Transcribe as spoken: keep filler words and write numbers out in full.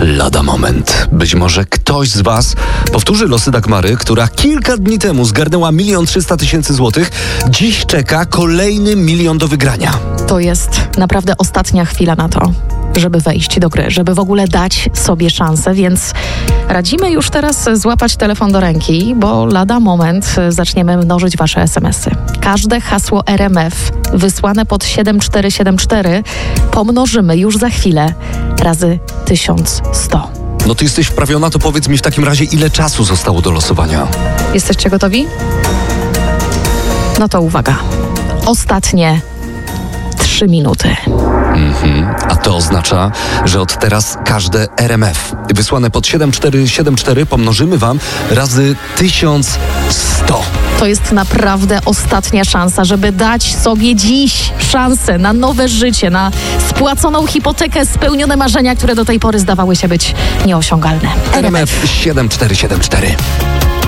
lada moment. Być może ktoś z was powtórzy losy Dagmary, która kilka dni temu zgarnęła milion trzysta tysięcy złotych. Dziś czeka kolejny milion do wygrania. To jest naprawdę ostatnia chwila na to, żeby wejść do gry, żeby w ogóle dać sobie szansę, więc radzimy już teraz złapać telefon do ręki, bo lada moment zaczniemy mnożyć wasze esemesy. Każde hasło R M F wysłane pod siedem cztery siedem cztery pomnożymy już za chwilę razy tysiąc sto. No ty jesteś wprawiona, to powiedz mi w takim razie, ile czasu zostało do losowania? Jesteście gotowi? No to uwaga. Ostatnie trzy minuty. Mhm. A to oznacza, że od teraz każde R M F wysłane pod siedem cztery siedem cztery pomnożymy wam razy tysiąc sto. To jest naprawdę ostatnia szansa, żeby dać sobie dziś szansę na nowe życie, na spłaconą hipotekę, spełnione marzenia, które do tej pory zdawały się być nieosiągalne. R M F siedem cztery siedem cztery.